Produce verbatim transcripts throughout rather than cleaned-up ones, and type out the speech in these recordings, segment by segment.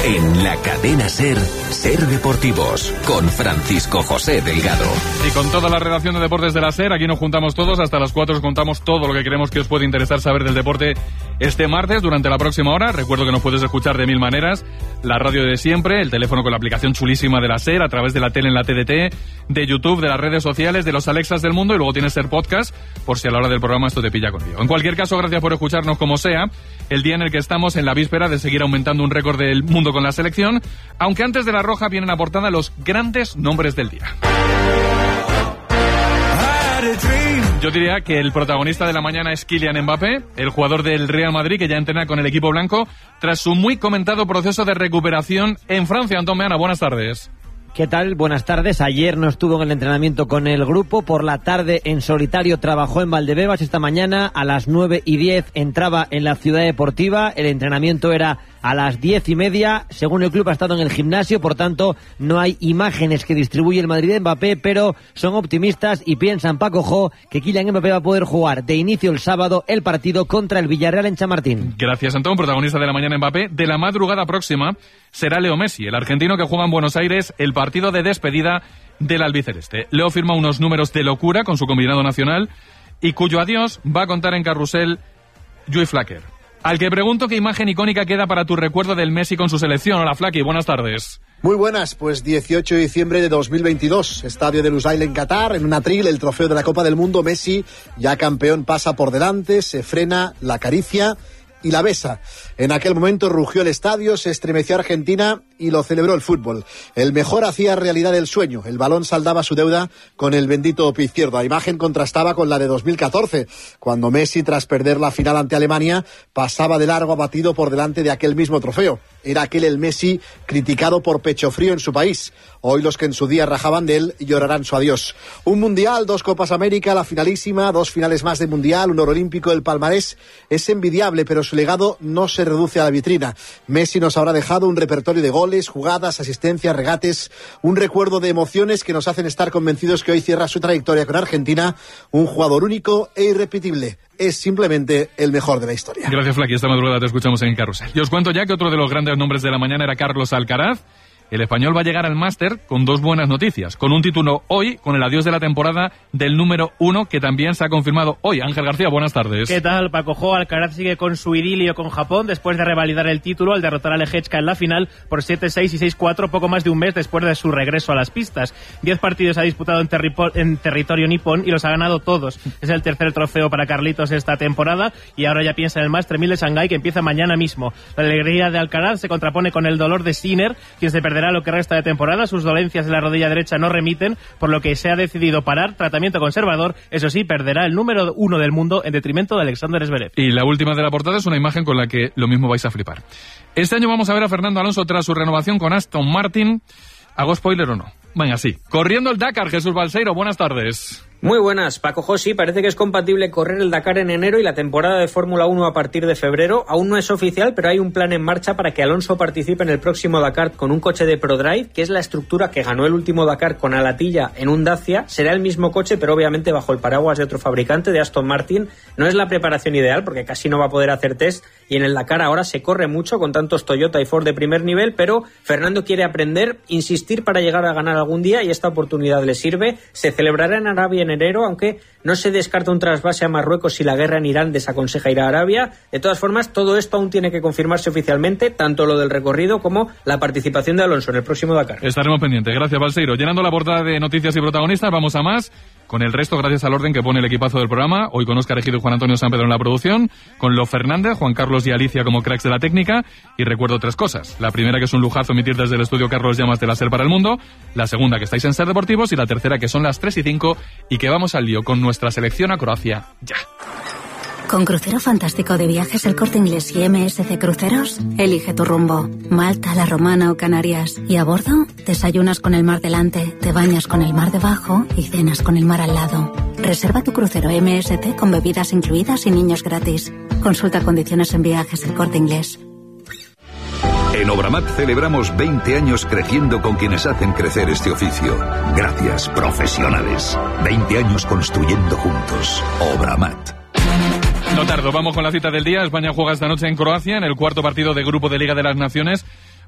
En la cadena SER, SER Deportivos, con Francisco José Delgado. Y con toda la redacción de Deportes de la SER, aquí nos juntamos todos, hasta las cuatro os contamos todo lo que creemos que os puede interesar saber del deporte este martes, durante la próxima hora. Recuerdo que nos puedes escuchar de mil maneras, la radio de siempre, el teléfono con la aplicación chulísima de la SER, a través de la tele en la T D T, de YouTube, de las redes sociales, de los Alexas del mundo, y luego tienes SER Podcast, por si a la hora del programa esto te pilla contigo. En cualquier caso, gracias por escucharnos como sea, el día en el que estamos en la víspera de seguir aumentando un récord del mundo con la selección, aunque antes de la roja vienen a portada los grandes nombres del día. Yo diría que el protagonista de la mañana es Kylian Mbappé, el jugador del Real Madrid que ya entrena con el equipo blanco tras su muy comentado proceso de recuperación en Francia. Antón Meana, buenas tardes. ¿Qué tal? Buenas tardes. Ayer no estuvo en el entrenamiento con el grupo. Por la tarde en solitario trabajó en Valdebebas. Esta mañana a las nueve y diez entraba en la Ciudad Deportiva. El entrenamiento era a las diez y media. Según el club ha estado en el gimnasio, por tanto no hay imágenes que distribuye el Madrid de Mbappé, pero son optimistas y piensan, Paco Jo, que Kylian Mbappé va a poder jugar de inicio el sábado el partido contra el Villarreal en Chamartín. Gracias, Antón. Protagonista de la mañana Mbappé. De la madrugada próxima será Leo Messi, el argentino que juega en Buenos Aires el partido de despedida del albiceleste. Leo firma unos números de locura con su combinado nacional y cuyo adiós va a contar en carrusel Joey Flacker. Al que pregunto qué imagen icónica queda para tu recuerdo del Messi con su selección. Hola, Flaky, buenas tardes. Muy buenas, pues dieciocho de diciembre de dos mil veintidós, estadio de Lusail en Qatar, en un atril, el trofeo de la Copa del Mundo. Messi, ya campeón, pasa por delante, se frena, la acaricia y la besa. En aquel momento rugió el estadio, se estremeció Argentina y lo celebró el fútbol. El mejor hacía realidad el sueño. El balón saldaba su deuda con el bendito pie izquierdo. La imagen contrastaba con la de dos mil catorce, cuando Messi, tras perder la final ante Alemania, pasaba de largo abatido por delante de aquel mismo trofeo. Era aquel el Messi criticado por pecho frío en su país. Hoy los que en su día rajaban de él llorarán su adiós. Un Mundial, dos Copas América, la finalísima, dos finales más de Mundial, un oro olímpico, el palmarés es envidiable, pero su legado no se reduce a la vitrina. Messi nos habrá dejado un repertorio de goles, jugadas, asistencias, regates, un recuerdo de emociones que nos hacen estar convencidos que hoy cierra su trayectoria con Argentina, un jugador único e irrepetible. Es simplemente el mejor de la historia. Gracias, Flaky. Esta madrugada te escuchamos en Carrusel. Y os cuento ya que otro de los grandes nombres de la mañana era Carlos Alcaraz. El español va a llegar al máster con dos buenas noticias, con un título hoy, con el adiós de la temporada del número uno, que también se ha confirmado hoy. Ángel García, buenas tardes. ¿Qué tal, Paco Jo? Alcaraz sigue con su idilio con Japón después de revalidar el título al derrotar a Leječka en la final por siete seis y seis cuatro, poco más de un mes después de su regreso a las pistas. Diez partidos ha disputado en, terripo- en territorio nipón y los ha ganado todos. Es el tercer trofeo para Carlitos esta temporada y ahora ya piensa en el Master mil de Shanghái, que empieza mañana mismo. La alegría de Alcaraz se contrapone con el dolor de Sinner, quien se perderá lo que resta de temporada. Sus dolencias en la rodilla derecha no remiten, por lo que se ha decidido parar. Tratamiento conservador, eso sí, perderá el número uno del mundo en detrimento de Alexander Zverev. Y la última de la portada es una imagen con la que lo mismo vais a flipar. Este año vamos a ver a Fernando Alonso tras su renovación con Aston Martin. ¿Hago spoiler o no? Venga, sí. Corriendo el Dakar, Jesús Balseiro, buenas tardes. Muy buenas, Paco José. Parece que es compatible correr el Dakar en enero y la temporada de Fórmula uno a partir de febrero. Aún no es oficial, pero hay un plan en marcha para que Alonso participe en el próximo Dakar con un coche de ProDrive, que es la estructura que ganó el último Dakar con Alatilla en un Dacia. Será el mismo coche, pero obviamente bajo el paraguas de otro fabricante, de Aston Martin. No es la preparación ideal, porque casi no va a poder hacer test, y en el Dakar ahora se corre mucho con tantos Toyota y Ford de primer nivel, pero Fernando quiere aprender, insistir para llegar a ganar algún día, y esta oportunidad le sirve. Se celebrará en Arabia en enero, aunque no se descarta un trasvase a Marruecos si la guerra en Irán desaconseja ir a Arabia. De todas formas, todo esto aún tiene que confirmarse oficialmente, tanto lo del recorrido como la participación de Alonso en el próximo Dakar. Estaremos pendientes. Gracias, Balseiro. Llenando la portada de noticias y protagonistas, vamos a más. Con el resto, gracias al orden que pone el equipazo del programa. Hoy con Óscar Ejido y Juan Antonio San Pedro en la producción. Con Lo Fernández, Juan Carlos y Alicia como cracks de la técnica. Y recuerdo tres cosas. La primera, que es un lujazo emitir desde el estudio Carlos Llamas de la SER para el mundo. La segunda, que estáis en SER Deportivos. Y la tercera, que son las tres y cinco y que vamos al lío con nuestra selección a Croacia. Ya. Con Crucero Fantástico de Viajes El Corte Inglés y M S C Cruceros, elige tu rumbo. Malta, La Romana o Canarias. Y a bordo, desayunas con el mar delante, te bañas con el mar debajo y cenas con el mar al lado. Reserva tu crucero M S C con bebidas incluidas y niños gratis. Consulta condiciones en Viajes El Corte Inglés. En Obramat celebramos veinte años creciendo con quienes hacen crecer este oficio. Gracias, profesionales. veinte años construyendo juntos. Obramat. No tardo, vamos con la cita del día. España juega esta noche en Croacia, en el cuarto partido de Grupo de Liga de las Naciones,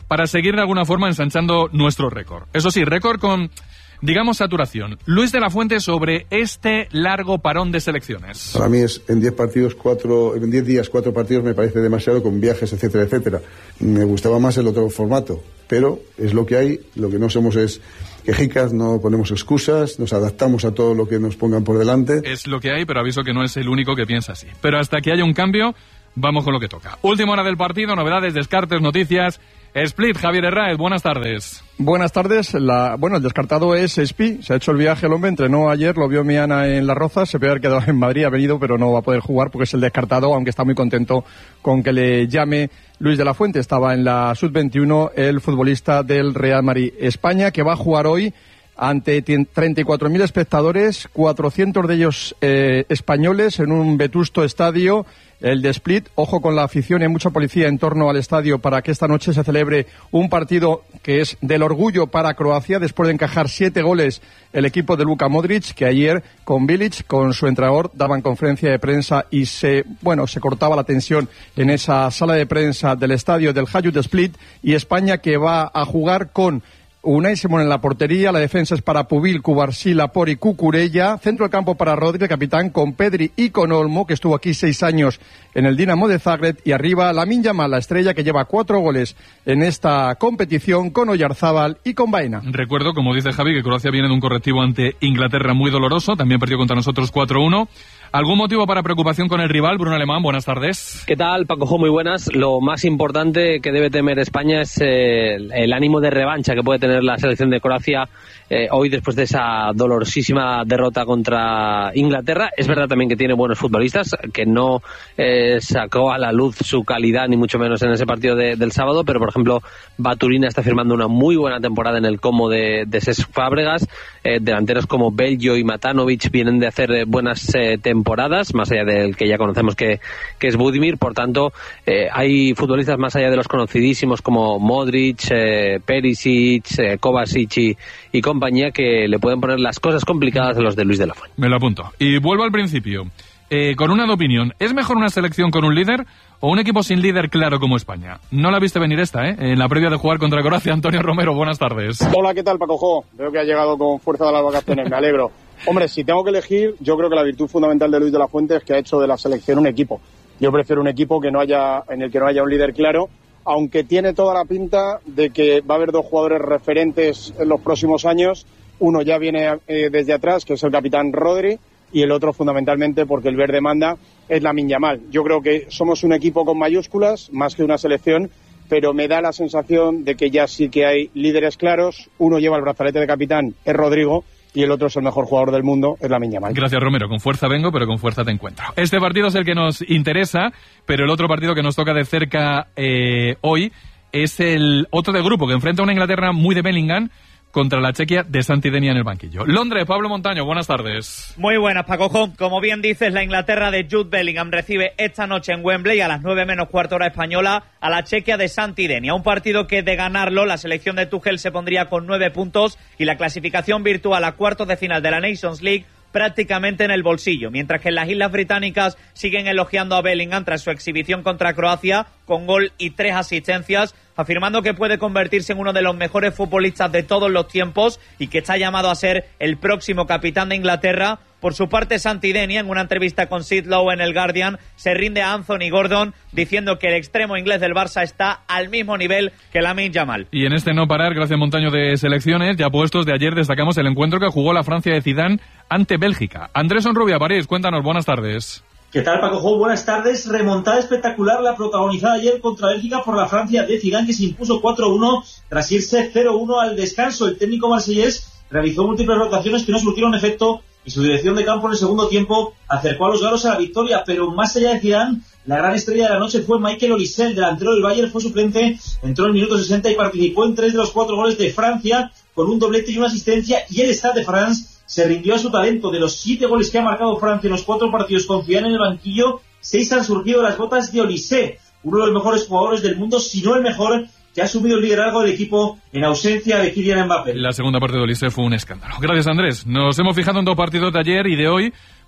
para seguir de alguna forma ensanchando nuestro récord. Eso sí, récord con, digamos, saturación. Luis de la Fuente sobre este largo parón de selecciones. Para mí es en diez partidos, cuatro, en diez días, cuatro partidos me parece demasiado, con viajes, etcétera, etcétera. Me gustaba más el otro formato, pero es lo que hay. Lo que no somos es quejicas, no ponemos excusas, nos adaptamos a todo lo que nos pongan por delante. Es lo que hay, pero aviso que no es el único que piensa así. Pero hasta que haya un cambio, vamos con lo que toca. Última hora del partido, novedades, descartes, noticias. Split, Javier Herráez, buenas tardes. Buenas tardes. La, bueno, el descartado es Espi. Se ha hecho el viaje el hombre, entrenó ayer, lo vio Miana en Las Rozas, se puede haber quedado en Madrid, ha venido, pero no va a poder jugar porque es el descartado, aunque está muy contento con que le llame Luis de la Fuente. Estaba en la sub veintiuno el futbolista del Real Madrid España, que va a jugar hoy ante treinta y cuatro mil espectadores, cuatrocientos de ellos eh, españoles, en un vetusto estadio, el de Split. Ojo con la afición y hay mucha policía en torno al estadio para que esta noche se celebre un partido que es del orgullo para Croacia, después de encajar siete goles el equipo de Luka Modric, que ayer con Bilic, con su entrenador, daban conferencia de prensa y se, bueno, se cortaba la tensión en esa sala de prensa del estadio del Hajduk de Split. Y España, que va a jugar con Unai Simón en la portería, la defensa es para Pubil, Cubarsí, Laporte y Cucurella, centro del campo para Rodri, capitán, con Pedri y con Olmo, que estuvo aquí seis años en el Dinamo de Zagreb, y arriba Lamine Yamal, la estrella que lleva cuatro goles en esta competición, con Oyarzábal y con Baena. Recuerdo, como dice Javi, que Croacia viene de un correctivo ante Inglaterra muy doloroso, también perdió contra nosotros cuatro uno. ¿Algún motivo para preocupación con el rival? Bruno Alemán, buenas tardes. ¿Qué tal, Paco? Muy buenas. Lo más importante que debe temer España es eh, el, el ánimo de revancha que puede tener la selección de Croacia eh, hoy, después de esa dolorosísima derrota contra Inglaterra. Es verdad también que tiene buenos futbolistas, que no eh, sacó a la luz su calidad, ni mucho menos en ese partido de, del sábado, pero por ejemplo Baturina está firmando una muy buena temporada en el Como de, de Cesc Fábregas. Eh, delanteros como Bello y Matanovic vienen de hacer eh, buenas eh, temporadas, más allá del que ya conocemos que, que es Budimir. Por tanto, eh, hay futbolistas más allá de los conocidísimos como Modric, eh, Perisic, eh, Kovacic y, y compañía, que le pueden poner las cosas complicadas a los de Luis de la Fuente. Me lo apunto. Y vuelvo al principio. Eh, con una de opinión, ¿es mejor una selección con un líder o un equipo sin líder claro como España? No la viste venir esta, ¿eh? En la previa de jugar contra Croacia. Antonio Romero, buenas tardes. Hola, ¿qué tal, Paco Jo? Veo que ha llegado con fuerza de las vacaciones, me alegro. Hombre, si tengo que elegir, yo creo que la virtud fundamental de Luis de la Fuente es que ha hecho de la selección un equipo. Yo prefiero un equipo que no haya, en el que no haya un líder claro, aunque tiene toda la pinta de que va a haber dos jugadores referentes en los próximos años. Uno ya viene eh, desde atrás, que es el capitán Rodri, y el otro fundamentalmente, porque el verde manda, es Lamine Yamal. Yo creo que somos un equipo con mayúsculas, más que una selección, pero me da la sensación de que ya sí que hay líderes claros. Uno lleva el brazalete de capitán, es Rodrigo, y el otro es el mejor jugador del mundo, es Lamine Yamal. Gracias, Romero. Con fuerza vengo, pero con fuerza te encuentro. Este partido es el que nos interesa, pero el otro partido que nos toca de cerca eh, hoy es el otro del grupo, que enfrenta a una Inglaterra muy de Bellingham contra la Chequia de Santi Denia en el banquillo. Londres, Pablo Montaño, buenas tardes. Muy buenas, Paco. Como bien dices, la Inglaterra de Jude Bellingham recibe esta noche en Wembley a las nueve menos cuarto hora española a la Chequia de Santi Denia. Un partido que, de ganarlo, la selección de Tuchel se pondría con nueve puntos y la clasificación virtual a cuartos de final de la Nations League prácticamente en el bolsillo, mientras que en las Islas Británicas siguen elogiando a Bellingham tras su exhibición contra Croacia con gol y tres asistencias, afirmando que puede convertirse en uno de los mejores futbolistas de todos los tiempos y que está llamado a ser el próximo capitán de Inglaterra. Por su parte, Santi Denia, en una entrevista con Sid Lowe en el Guardian, se rinde a Anthony Gordon diciendo que el extremo inglés del Barça está al mismo nivel que Lamine Yamal. Y en este no parar, gracias Montaño, de selecciones, ya puestos de ayer, destacamos el encuentro que jugó la Francia de Zidane ante Bélgica. Andrés Onrubia, París, cuéntanos, buenas tardes. ¿Qué tal, Paco Jo? Buenas tardes. Remontada espectacular la protagonizada ayer contra Bélgica por la Francia de Zidane, que se impuso cuatro uno tras irse cero uno al descanso. El técnico marsellés realizó múltiples rotaciones que no surtieron efecto y su dirección de campo en el segundo tiempo acercó a los galos a la victoria, pero más allá de Zidane, la gran estrella de la noche fue Michael Olise, el delantero del Bayern, fue suplente, entró en el minuto sesenta y participó en tres de los cuatro goles de Francia con un doblete y una asistencia, y el Stade de France se rindió a su talento. De los siete goles que ha marcado Francia en los cuatro partidos con Zidane en el banquillo, seis han surgido de las botas de Olise, uno de los mejores jugadores del mundo, si no el mejor, que ha asumido el liderazgo del equipo en ausencia de Kylian Mbappé. La segunda parte de Olise fue un escándalo. Gracias, Andrés. Nos hemos fijado en dos partidos de ayer y de hoy,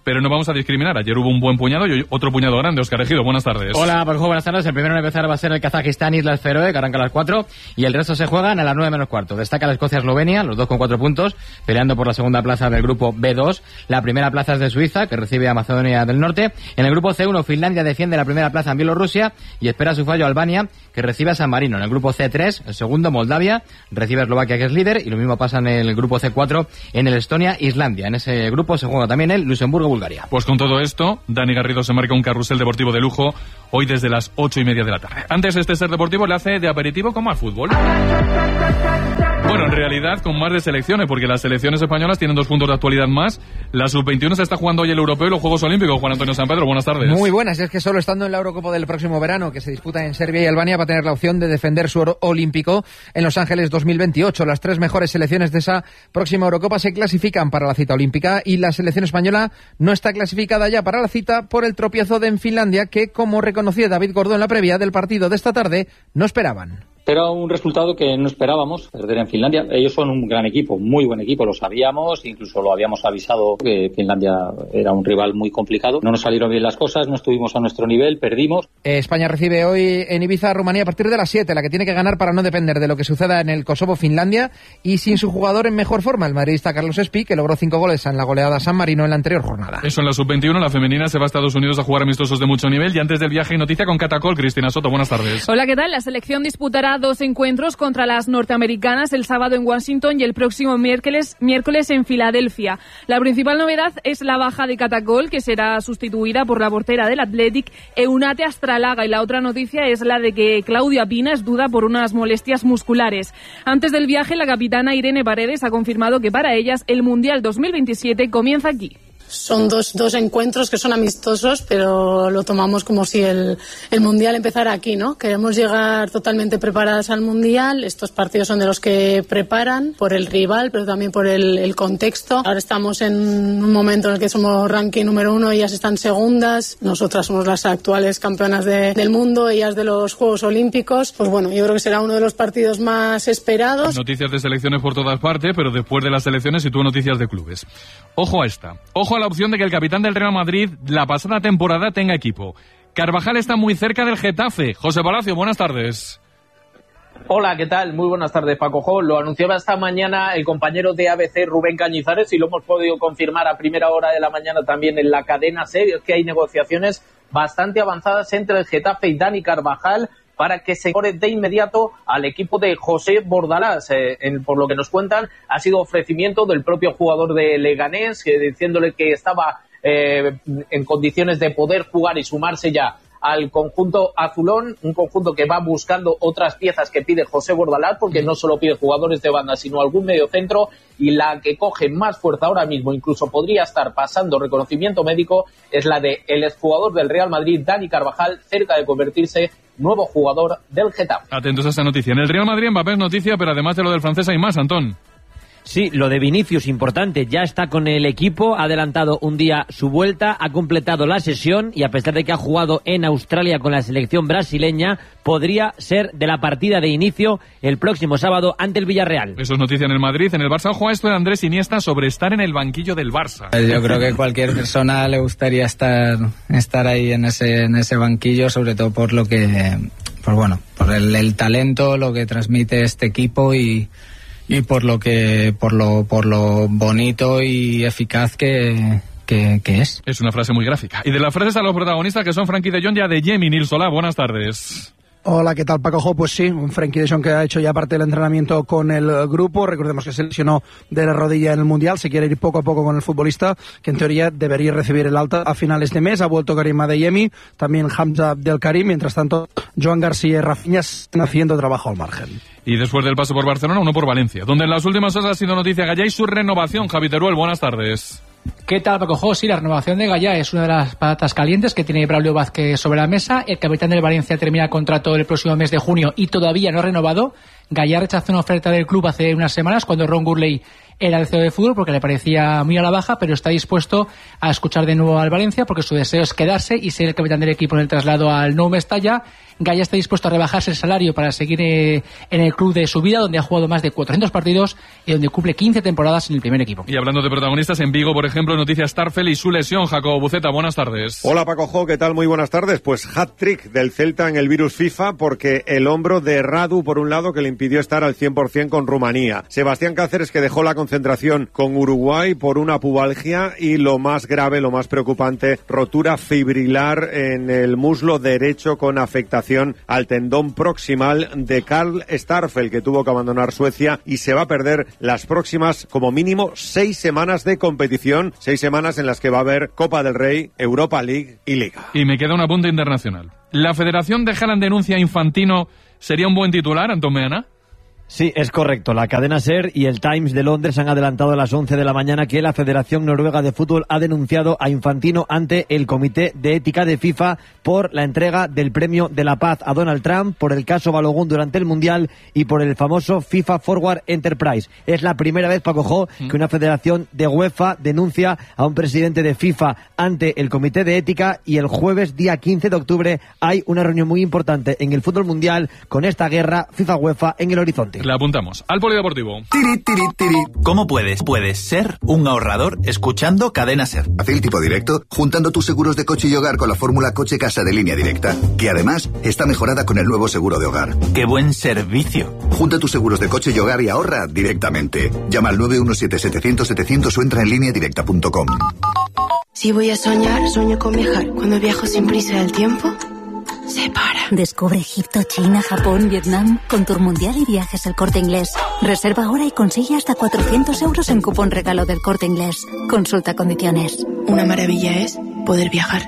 pero no vamos a discriminar. Ayer hubo un buen puñado y hoy otro puñado grande. Óscar Ejido, buenas tardes. Hola, Paco, buenas tardes. El primero en empezar va a ser el Kazajistán Islas Feroe, que arranca a las cuatro, y el resto se juegan a las nueve menos cuarto. Destaca la Escocia-Eslovenia, los dos con cuatro puntos, peleando por la segunda plaza del grupo B dos. La primera plaza es de Suiza, que recibe a Macedonia del Norte. En el grupo C uno, Finlandia defiende la primera plaza en Bielorrusia y espera su fallo Albania, que recibe a San Marino. En el grupo C tres, el segundo, Moldavia, recibe a Eslovaquia, que es líder, y lo mismo pasa en el grupo C cuatro, en el Estonia-Islandia. En ese grupo se juega también el Luxemburgo-Bulgaria. Pues con todo esto, Dani Garrido se marca un carrusel deportivo de lujo hoy desde las ocho y media de la tarde. Antes este ser deportivo le hace de aperitivo como al fútbol. Bueno, en realidad con más de selecciones, porque las selecciones españolas tienen dos puntos de actualidad más. La sub veintiuno se está jugando hoy el europeo y los Juegos Olímpicos. Juan Antonio San Pedro, buenas tardes. Muy buenas, es que solo estando en la Eurocopa del próximo verano, que se disputa en Serbia y Albania, va a tener la opción de defender su oro olímpico en Los Ángeles dos mil veintiocho. Las tres mejores selecciones de esa próxima Eurocopa se clasifican para la cita olímpica y la selección española no está clasificada ya para la cita por el tropiezo de en Finlandia, que, como reconocía David Gordó en la previa del partido de esta tarde, no esperaban. Era un resultado que no esperábamos, perder en Finlandia. Ellos son un gran equipo, muy buen equipo, lo sabíamos, incluso lo habíamos avisado que Finlandia era un rival muy complicado. No nos salieron bien las cosas, no estuvimos a nuestro nivel, perdimos. España recibe hoy en Ibiza a Rumanía a partir de las siete, la que tiene que ganar para no depender de lo que suceda en el Kosovo-Finlandia, y sin su jugador en mejor forma, el madridista Carlos Espí, que logró cinco goles en la goleada San Marino en la anterior jornada. Eso en la sub veintiuno, la femenina se va a Estados Unidos a jugar amistosos de mucho nivel, y antes del viaje hay noticia con Catacol. Cristina Soto, buenas tardes. Hola, ¿qué tal? La selección disputará dos encuentros contra las norteamericanas el sábado en Washington y el próximo miércoles, miércoles en Filadelfia. La principal novedad es la baja de Catacol, que será sustituida por la portera del Athletic, Eunate Astralaga, y la otra noticia es la de que Claudia Pina es duda por unas molestias musculares. Antes del viaje, la capitana Irene Paredes ha confirmado que para ellas el Mundial dos mil veintisiete comienza aquí. Son dos, dos encuentros que son amistosos, pero lo tomamos como si el, el Mundial empezara aquí, ¿no? Queremos llegar totalmente preparadas al Mundial. Estos partidos son de los que preparan por el rival, pero también por el, el contexto. Ahora estamos en un momento en el que somos ranking número uno, ellas están segundas. Nosotras somos las actuales campeonas de, del mundo, ellas de los Juegos Olímpicos. Pues bueno, yo creo que será uno de los partidos más esperados. Noticias de selecciones por todas partes, pero después de las selecciones sitúo noticias de clubes. Ojo a esta. Ojo a la opción de que el capitán del Real Madrid la pasada temporada tenga equipo. Carvajal está muy cerca del Getafe. José Palacio, buenas tardes. Hola, ¿qué tal? Muy buenas tardes, Paco Jo. Lo anunciaba esta mañana el compañero de A B C, Rubén Cañizares, y lo hemos podido confirmar a primera hora de la mañana también en la cadena SER. Es que hay negociaciones bastante avanzadas entre el Getafe y Dani Carvajal para que se incorpore de inmediato al equipo de José Bordalás. Eh, en, por lo que nos cuentan, ha sido ofrecimiento del propio jugador de Leganés, que, diciéndole que estaba eh, en condiciones de poder jugar y sumarse ya al conjunto azulón, un conjunto que va buscando otras piezas que pide José Bordalás, porque no solo pide jugadores de banda, sino algún mediocentro, y la que coge más fuerza ahora mismo, incluso podría estar pasando reconocimiento médico, es la de el exjugador del Real Madrid, Dani Carvajal, cerca de convertirse nuevo jugador del Getafe. Atentos a esta noticia. En el Real Madrid, Mbappé es noticia, pero además de lo del francés hay más, Antón. Sí, lo de Vinicius, importante, ya está con el equipo, ha adelantado un día su vuelta, ha completado la sesión y a pesar de que ha jugado en Australia con la selección brasileña, podría ser de la partida de inicio el próximo sábado ante el Villarreal. Eso es noticia en el Madrid. En el Barça, ojo a esto de Andrés Iniesta sobre estar en el banquillo del Barça. Yo creo que cualquier persona le gustaría estar, estar ahí en ese, en ese banquillo, sobre todo por lo que, por bueno, por el, el talento, lo que transmite este equipo y y por lo que por lo por lo bonito y eficaz que, que, que es. Es una frase muy gráfica. Y de las frases a los protagonistas, que son Frenkie de Jong y Adeyemi. Nils Solá, buenas tardes. Hola, ¿qué tal, Paco Jo? Pues sí, un Frenkie de Jong que ha hecho ya parte del entrenamiento con el grupo. Recordemos que se lesionó de la rodilla en el Mundial, se quiere ir poco a poco con el futbolista, que en teoría debería recibir el alta a finales de mes. Ha vuelto Karim Adeyemi, también Hamza Abdel Karim. Mientras tanto, Joan García y Rafinha están haciendo trabajo al margen. Y después del paso por Barcelona, uno por Valencia, donde en las últimas horas ha sido noticia Gallá y su renovación. Javi Teruel, buenas tardes. ¿Qué tal, Paco Jo? Sí, la renovación de Gallá es una de las patatas calientes que tiene Braulio Vázquez sobre la mesa. El capitán del Valencia termina el contrato el próximo mes de junio y todavía no ha renovado. Gallá rechazó una oferta del club hace unas semanas cuando Ron Gurley era el C E O de fútbol porque le parecía muy a la baja, pero está dispuesto a escuchar de nuevo al Valencia porque su deseo es quedarse y ser el capitán del equipo en el traslado al Nou Mestalla. Gallá está dispuesto a rebajarse el salario para seguir eh, en el club de su vida, donde ha jugado más de cuatrocientos partidos y donde cumple quince temporadas en el primer equipo. Y hablando de protagonistas, en Vigo, por ejemplo, noticias Starfel y su lesión. Jacobo Buceta, buenas tardes. Hola Paco Jo, ¿qué tal? Muy buenas tardes. Pues hat-trick del Celta en el virus FIFA porque el hombro de Radu, por un lado, que le impidió estar al cien por ciento con Rumanía. Sebastián Cáceres, que dejó la concentración con Uruguay por una pubalgia y lo más grave, lo más preocupante, rotura fibrilar en el muslo derecho con afectación al tendón proximal de Karl Starfel, que tuvo que abandonar Suecia y se va a perder las próximas, como mínimo, seis semanas de competición, seis semanas en las que va a haber Copa del Rey, Europa League y Liga. Y me queda un apunte internacional. ¿La Federación de Haaland denuncia a Infantino sería un buen titular, Antón Meana? Sí, es correcto. La cadena SER y el Times de Londres han adelantado a las once de la mañana que la Federación Noruega de Fútbol ha denunciado a Infantino ante el Comité de Ética de FIFA por la entrega del Premio de la Paz a Donald Trump, por el caso Balogun durante el Mundial y por el famoso FIFA Forward Enterprise. Es la primera vez, Paco Jo, que una federación de UEFA denuncia a un presidente de FIFA ante el Comité de Ética, y el jueves, día quince de octubre, hay una reunión muy importante en el fútbol mundial con esta guerra FIFA-UEFA en el horizonte. La apuntamos. Al polideportivo. Tiri, tiri, tiri. ¿Cómo puedes? Puedes ser un ahorrador escuchando Cadena SER. Hace el tipo directo, juntando tus seguros de coche y hogar con la fórmula Coche Casa de Línea Directa, que además está mejorada con el nuevo seguro de hogar. ¡Qué buen servicio! Junta tus seguros de coche y hogar y ahorra directamente. Llama al nueve uno siete setecientos setecientos o entra en línea directa punto com. Si voy a soñar, sueño con viajar. Cuando viajo sin prisa del tiempo, se para. Descubre Egipto, China, Japón, Vietnam con Tour Mundial y Viajes El Corte Inglés. Reserva ahora y consigue hasta cuatrocientos euros en cupón regalo del Corte Inglés. Consulta condiciones. Una maravilla es poder viajar.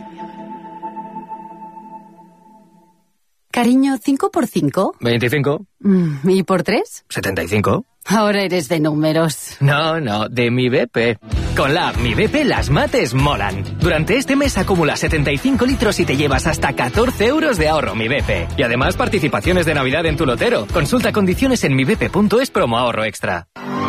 Cariño, ¿cinco por cinco? veinticinco. Mm, ¿Y por tres? setenta y cinco. Ahora eres de números. No, no, de mi B P. Con la app Mi B P las mates molan. Durante este mes acumula setenta y cinco litros y te llevas hasta catorce euros de ahorro Mi B P. Y además participaciones de Navidad en tu lotero. Consulta condiciones en mibp punto es promo ahorro extra.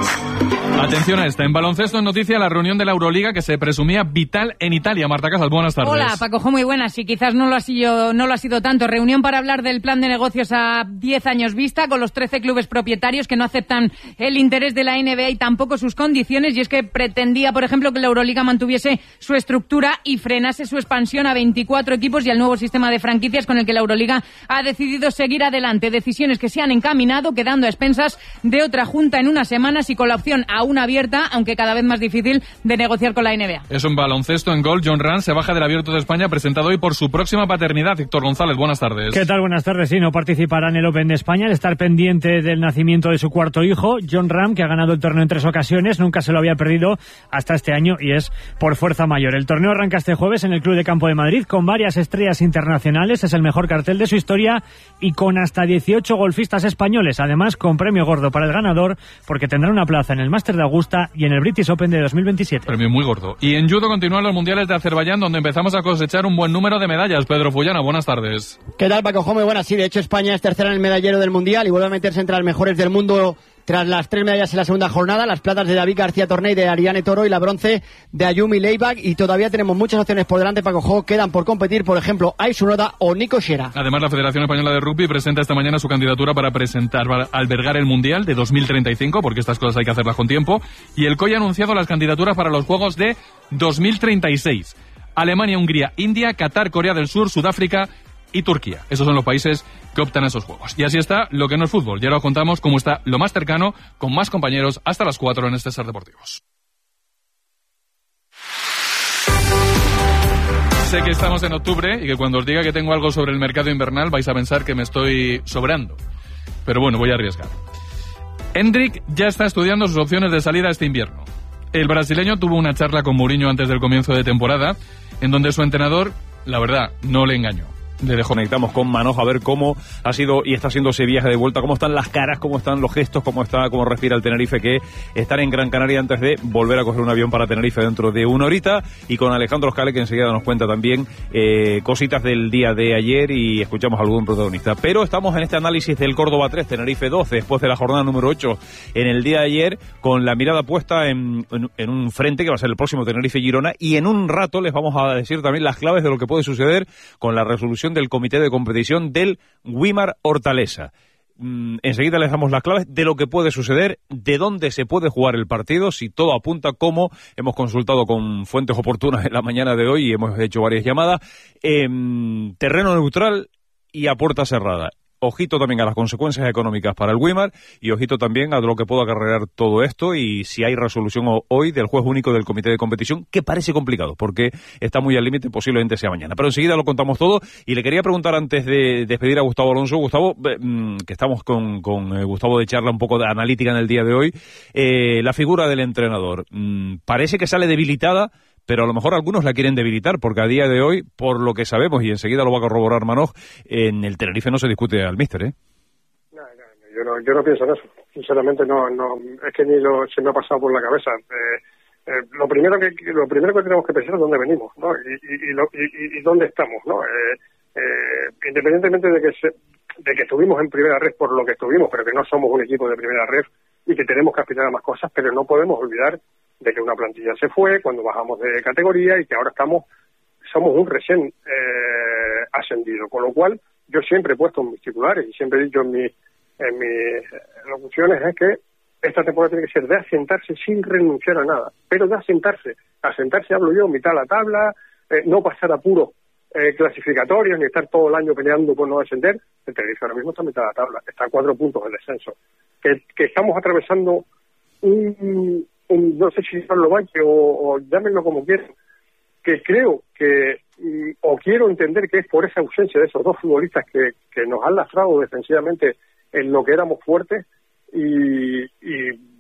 Atención a esta. En baloncesto, en noticia, la reunión de la Euroliga que se presumía vital en Italia. Marta Casas, buenas tardes. Hola, Paco Jo, muy buenas. Y quizás no lo ha sido, no lo ha sido tanto. Reunión para hablar del plan de negocios a diez años vista con los trece clubes propietarios que no aceptan el interés de la N B A y tampoco sus condiciones. Y es que pretendía, por ejemplo, que la Euroliga mantuviese su estructura y frenase su expansión a veinticuatro equipos y al nuevo sistema de franquicias con el que la Euroliga ha decidido seguir adelante. Decisiones que se han encaminado, quedando a expensas de otra junta en unas semanas y con la opción aún abierta, aunque cada vez más difícil, de negociar con la N B A. Eso en baloncesto. En gol, John Rand se baja del Abierto de España, presentado hoy por su próxima paternidad. Héctor González, buenas tardes. ¿Qué tal? Buenas tardes. Sí, no participará en el Open de España al estar pendiente del nacimiento de su cuarto hijo, John Ram, que ha ganado el torneo en tres ocasiones, nunca se lo había perdido hasta este año y es por fuerza mayor. El torneo arranca este jueves en el Club de Campo de Madrid con varias estrellas internacionales, es el mejor cartel de su historia y con hasta dieciocho golfistas españoles, además con premio gordo para el ganador porque tendrá una plaza en el Máster de Augusta y en el British Open de dos mil veintisiete. Premio muy gordo. Y en judo continúan los mundiales de Azerbaiyán, donde empezamos a cosechar un buen número de medallas. Pedro Fullana, buenas tardes. ¿Qué tal, Paco Jo? Muy buenas. Sí, de hecho España es tercera en el medallero del mundial y vuelve a meterse entre las mejores del mundo tras las tres medallas en la segunda jornada, las platas de David García Torné y de Ariane Toro y la bronce de Ayumi Leibach, y todavía tenemos muchas opciones por delante, Paco Jo. Quedan por competir, por ejemplo, Aisu Noda o Nico Shera. Además, la Federación Española de Rugby presenta esta mañana su candidatura para presentar, para albergar el Mundial de dos mil treinta y cinco, porque estas cosas hay que hacerlas con tiempo, y el C O I ha anunciado las candidaturas para los Juegos de dos mil treinta y seis. Alemania, Hungría, India, Qatar, Corea del Sur, Sudáfrica y Turquía. Esos son los países que optan a esos juegos. Y así está lo que no es fútbol. Ya lo contamos cómo está lo más cercano, con más compañeros, hasta las cuatro en este Ser Deportivos. Sé que estamos en octubre y que cuando os diga que tengo algo sobre el mercado invernal vais a pensar que me estoy sobrando. Pero bueno, voy a arriesgar. Hendrik ya está estudiando sus opciones de salida este invierno. El brasileño tuvo una charla con Mourinho antes del comienzo de temporada, en donde su entrenador, la verdad, no le engañó. Le desconectamos con Manoj a ver cómo ha sido y está haciendo ese viaje de vuelta, cómo están las caras, cómo están los gestos, cómo está, cómo respira el Tenerife, que están en Gran Canaria antes de volver a coger un avión para Tenerife dentro de una horita, y con Alejandro Oscale, que enseguida nos cuenta también eh, cositas del día de ayer y escuchamos a algún protagonista. Pero estamos en este análisis del Córdoba tres, Tenerife dos, después de la jornada número ocho en el día de ayer, con la mirada puesta en, en, en un frente que va a ser el próximo Tenerife-Girona, y en un rato les vamos a decir también las claves de lo que puede suceder con la resolución del comité de competición del Güímar Hortaleza. Mm, enseguida les damos las claves de lo que puede suceder, de dónde se puede jugar el partido, si todo apunta, como hemos consultado con fuentes oportunas en la mañana de hoy y hemos hecho varias llamadas, en terreno neutral y a puerta cerrada. Ojito también a las consecuencias económicas para el Güímar y ojito también a lo que pueda acarrear todo esto y si hay resolución hoy del juez único del comité de competición, que parece complicado porque está muy al límite, posiblemente sea mañana. Pero enseguida lo contamos todo y le quería preguntar antes de despedir a Gustavo Alonso. Gustavo, que estamos con, con Gustavo de charla un poco de analítica en el día de hoy, eh, la figura del entrenador parece que sale debilitada, pero a lo mejor algunos la quieren debilitar, porque a día de hoy, por lo que sabemos, y enseguida lo va a corroborar Manoj, en el Tenerife no se discute al míster, ¿eh? No, no, yo no, yo no pienso en eso. Sinceramente, no, no, es que ni lo, se me ha pasado por la cabeza. Eh, eh, lo primero que lo primero que tenemos que pensar es dónde venimos, ¿no? Y, y, y, lo, y, y dónde estamos, ¿no? Eh, eh, independientemente de que se, de que estuvimos en primera red por lo que estuvimos, pero que no somos un equipo de primera red y que tenemos que aspirar a más cosas, pero no podemos olvidar de que una plantilla se fue cuando bajamos de categoría y que ahora estamos somos un recién eh, ascendido, con lo cual yo siempre he puesto en mis titulares y siempre he dicho en, mi, en mis locuciones es que esta temporada tiene que ser de asentarse sin renunciar a nada, pero de asentarse, asentarse hablo yo, mitad de la tabla, eh, no pasar apuros eh, clasificatorios ni estar todo el año peleando por no descender. El Tenerife ahora mismo está a mitad de la tabla, está a cuatro puntos del descenso, que, que estamos atravesando un Un, no sé si llamarlo valle o, o llámenlo como quieran, que creo que, mm, o quiero entender que es por esa ausencia de esos dos futbolistas que, que nos han lastrado defensivamente en lo que éramos fuertes y, y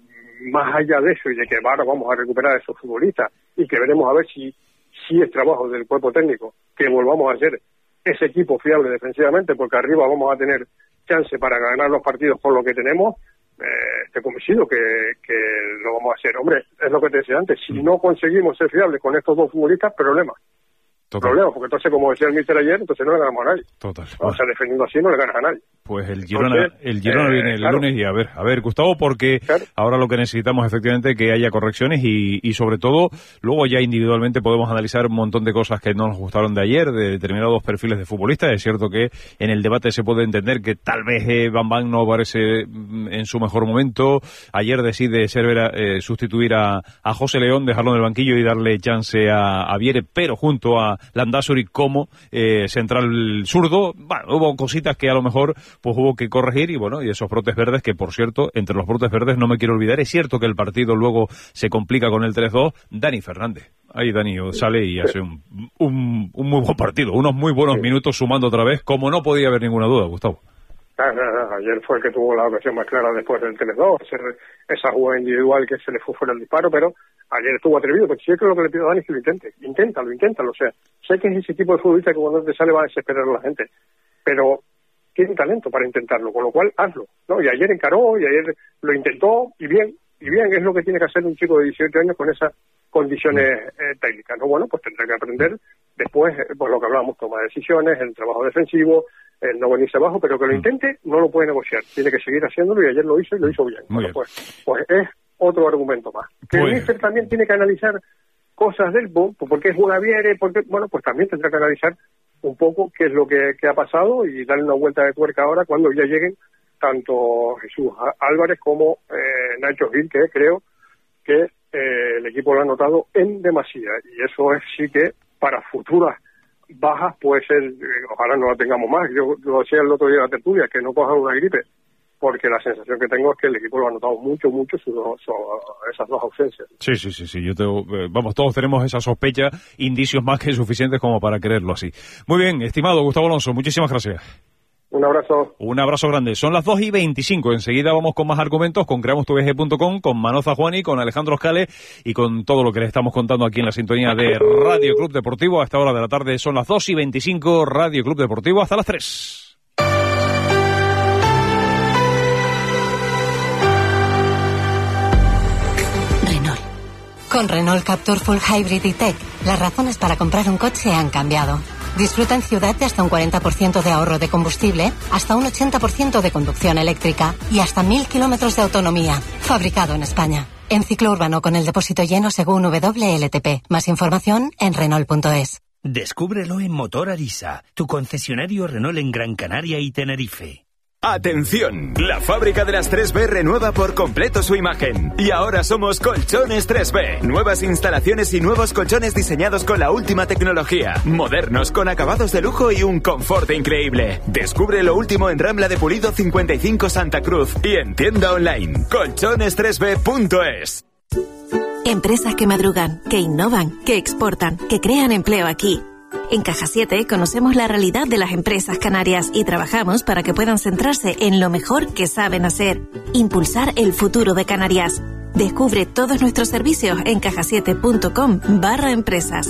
más allá de eso y de que ahora vamos a recuperar a esos futbolistas y que veremos a ver si, si es trabajo del cuerpo técnico que volvamos a ser ese equipo fiable defensivamente, porque arriba vamos a tener chance para ganar los partidos con lo que tenemos. Eh, estoy convencido que, que lo vamos a hacer. Hombre, es lo que te decía antes, si no conseguimos ser fiables con estos dos futbolistas, problema. Total. Problema, porque entonces, como decía el míster ayer, entonces no le ganamos a nadie. Total. O sea, defendiendo así no le ganas a nadie. Pues el Girona, entonces, el Girona eh, viene el claro. lunes y a ver, a ver, Gustavo, porque claro. ahora lo que necesitamos efectivamente es que haya correcciones y, y sobre todo, luego ya individualmente podemos analizar un montón de cosas que no nos gustaron de ayer, de determinados perfiles de futbolistas. Es cierto que en el debate se puede entender que tal vez eh, Bam Bam no aparece en su mejor momento. Ayer decide Cervera eh, sustituir a, a José León, dejarlo en el banquillo y darle chance a, a Viere, pero junto a Landázuri como eh, central zurdo. Bueno, hubo cositas que a lo mejor pues hubo que corregir y bueno, y esos brotes verdes que, por cierto, entre los brotes verdes no me quiero olvidar, es cierto que el partido luego se complica con el tres dos, Dani Fernández. Ahí Dani sale y hace un, un, un muy buen partido, unos muy buenos minutos sumando otra vez, como no podía haber ninguna duda, Gustavo. Ah, no, no, ayer fue el que tuvo la ocasión más clara después del tres dos, esa jugada individual que se le fue fuera el disparo, pero ayer estuvo atrevido, porque yo creo que lo que le pido a Dani es que lo intente, inténtalo, inténtalo, o sea, sé que es ese tipo de futbolista que cuando te sale va a desesperar a la gente, pero tiene talento para intentarlo, con lo cual hazlo, ¿no? Y ayer encaró, y ayer lo intentó, y bien, y bien, es lo que tiene que hacer un chico de dieciocho años con esas condiciones eh, técnicas, ¿no? Bueno, pues tendrá que aprender después, eh, por lo que hablábamos, toma de decisiones, el trabajo defensivo, el no venirse abajo, pero que lo intente, no lo puede negociar, tiene que seguir haciéndolo, y ayer lo hizo y lo hizo bien. Muy bueno, bien. Pues, pues es otro argumento más. Que el míster también tiene que analizar cosas del boom, porque es una viere, porque, bueno, pues también tendrá que analizar un poco qué es lo que, que ha pasado y darle una vuelta de tuerca ahora cuando ya lleguen tanto Jesús Álvarez como eh, Nacho Gil, que creo que eh, el equipo lo ha notado en demasía, y eso es sí que para futuras bajas puede ser, eh, ojalá no la tengamos más. Yo lo decía el otro día en la tertulia, que no cojan una gripe, porque la sensación que tengo es que el equipo lo ha notado mucho, mucho su, su, esas dos ausencias. Sí, sí, sí, sí. Yo tengo, eh, vamos, todos tenemos esa sospecha, indicios más que suficientes como para creerlo así. Muy bien, estimado Gustavo Alonso, muchísimas gracias. Un abrazo. Un abrazo grande. Son las dos y veinticinco. Enseguida vamos con más argumentos, con creamos tu viaje punto com, con Manoza Juani, con Alejandro Scale y con todo lo que le estamos contando aquí en la sintonía de Radio Club Deportivo. A esta hora de la tarde son las dos y veinticinco. Radio Club Deportivo hasta las tres. Renault. Con Renault Captur Full Hybrid E-Tech, las razones para comprar un coche han cambiado. Disfruta en ciudad de hasta un cuarenta por ciento de ahorro de combustible, hasta un ochenta por ciento de conducción eléctrica y hasta mil kilómetros de autonomía. Fabricado en España. En ciclo urbano con el depósito lleno según W L T P. Más información en Renault punto es. Descúbrelo en Motor Arisa, tu concesionario Renault en Gran Canaria y Tenerife. ¡Atención! La fábrica de las tres B renueva por completo su imagen. Y ahora somos Colchones tres B. Nuevas instalaciones y nuevos colchones diseñados con la última tecnología. Modernos, con acabados de lujo y un confort increíble. Descubre lo último en Rambla de Pulido cincuenta y cinco Santa Cruz y en tienda online colchones tres b punto es. Empresas que madrugan, que innovan, que exportan, que crean empleo aquí. En Caja siete conocemos la realidad de las empresas canarias y trabajamos para que puedan centrarse en lo mejor que saben hacer, impulsar el futuro de Canarias. Descubre todos nuestros servicios en caja siete punto com barra empresas.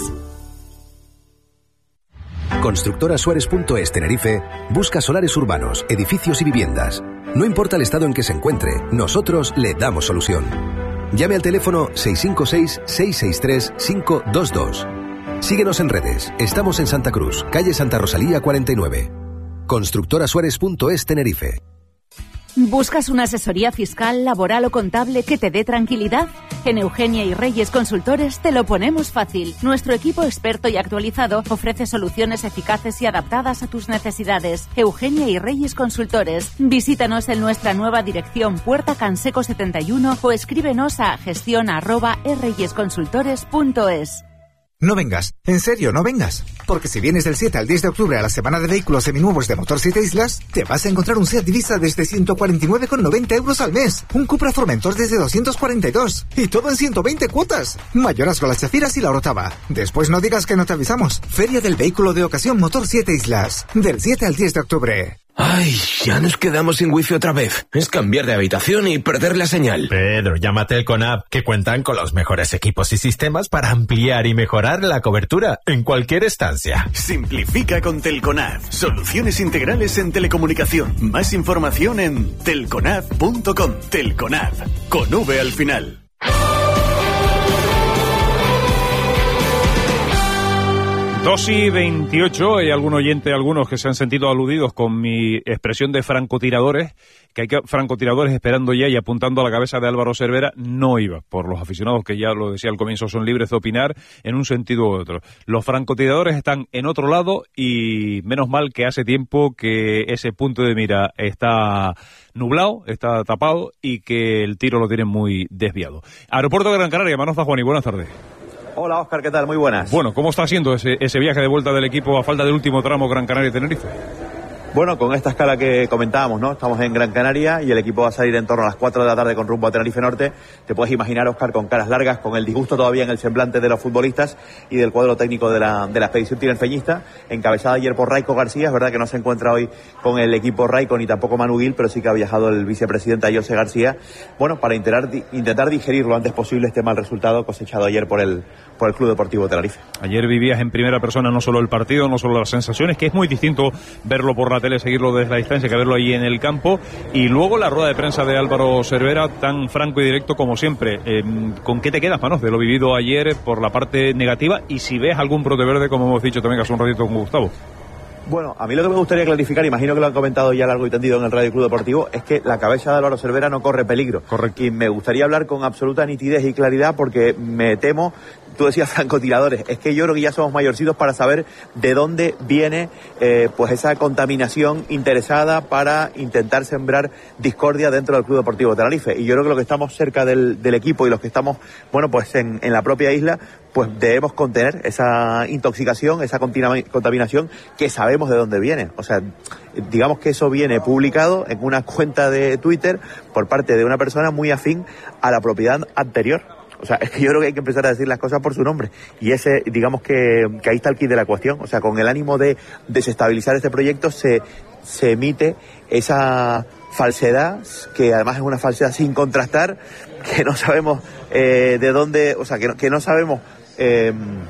Constructora Suárez punto es Tenerife busca solares urbanos, edificios y viviendas. No importa el estado en que se encuentre, nosotros le damos solución. Llame al teléfono seis cinco seis, seis seis tres, cinco dos dos. Síguenos en redes. Estamos en Santa Cruz, calle Santa Rosalía cuarenta y nueve. Constructora Suárez punto es Tenerife. ¿Buscas una asesoría fiscal, laboral o contable que te dé tranquilidad? En Eugenia y Reyes Consultores te lo ponemos fácil. Nuestro equipo experto y actualizado ofrece soluciones eficaces y adaptadas a tus necesidades. Eugenia y Reyes Consultores. Visítanos en nuestra nueva dirección Puerta Canseco setenta y uno o escríbenos a gestión arroba reyesconsultores punto es. No vengas, en serio, no vengas. Porque si vienes del siete al diez de octubre a la semana de vehículos seminuevos de Motor siete Islas, te vas a encontrar un Seat Ibiza desde ciento cuarenta y nueve con noventa euros al mes, un Cupra Formentor desde doscientos cuarenta y dos, y todo en ciento veinte cuotas. Mayorazgo, las Chafiras y la Orotava. Después no digas que no te avisamos. Feria del Vehículo de Ocasión Motor siete Islas, del siete al diez de octubre. Ay, ya nos quedamos sin wifi otra vez. Es cambiar de habitación y perder la señal. Pedro, llama a Telconab, que cuentan con los mejores equipos y sistemas para ampliar y mejorar la cobertura en cualquier estancia. Simplifica con Telconab. Soluciones integrales en telecomunicación. Más información en telconab punto com. Telconab, con V al final. dos y veintiocho, hay algún oyente, algunos que se han sentido aludidos con mi expresión de francotiradores, que hay que, francotiradores esperando ya y apuntando a la cabeza de Álvaro Cervera. No iba por los aficionados, que ya lo decía al comienzo, son libres de opinar en un sentido u otro. Los francotiradores están en otro lado y menos mal que hace tiempo que ese punto de mira está nublado, está tapado y que el tiro lo tienen muy desviado. Aeropuerto de Gran Canaria, Manoza Juani, buenas tardes. Hola, Óscar, ¿qué tal? Muy buenas. Bueno, ¿cómo está siendo ese, ese viaje de vuelta del equipo a falta del último tramo Gran Canaria-Tenerife? Bueno, con esta escala que comentábamos, ¿no? Estamos en Gran Canaria y el equipo va a salir en torno a las cuatro de la tarde con rumbo a Tenerife Norte. Te puedes imaginar, Óscar, con caras largas, con el disgusto todavía en el semblante de los futbolistas y del cuadro técnico de la, de la expedición tinerfeñista, encabezada ayer por Raico García. Es verdad que no se encuentra hoy con el equipo Raico ni tampoco Manu Gil, pero sí que ha viajado el vicepresidente José García, bueno, para intentar, intentar digerir lo antes posible este mal resultado cosechado ayer por el, por el Club Deportivo Tenerife. Ayer vivías en primera persona no solo el partido, no solo las sensaciones, que es muy distinto verlo por la tele, seguirlo desde la distancia, que verlo ahí en el campo, y luego la rueda de prensa de Álvaro Cervera, tan franco y directo como siempre. Eh, ¿Con qué te quedas, Manos, de lo vivido ayer por la parte negativa? Y si ves algún brote verde, como hemos dicho también hace un ratito con Gustavo. Bueno, a mí lo que me gustaría clarificar, imagino que lo han comentado ya largo y tendido en el Radio Club Deportivo, es que la cabeza de Álvaro Cervera no corre peligro. Correcto. Y me gustaría hablar con absoluta nitidez y claridad, porque me temo, tú decías francotiradores, es que yo creo que ya somos mayorcitos para saber de dónde viene eh, pues esa contaminación interesada para intentar sembrar discordia dentro del Club Deportivo Tenerife. Y yo creo que los que estamos cerca del, del equipo y los que estamos, bueno, pues en, en la propia isla, pues debemos contener esa intoxicación, esa contaminación que sabemos de dónde viene. O sea, digamos que eso viene publicado en una cuenta de Twitter por parte de una persona muy afín a la propiedad anterior. O O sea, es que yo creo que hay que empezar a decir las cosas por su nombre. Y ese, digamos que, que ahí está el quid de la cuestión. O sea, con el ánimo de desestabilizar este proyecto se, se emite esa falsedad, que además es una falsedad sin contrastar, que no sabemos eh, de dónde, o sea, que no, que no sabemos eh,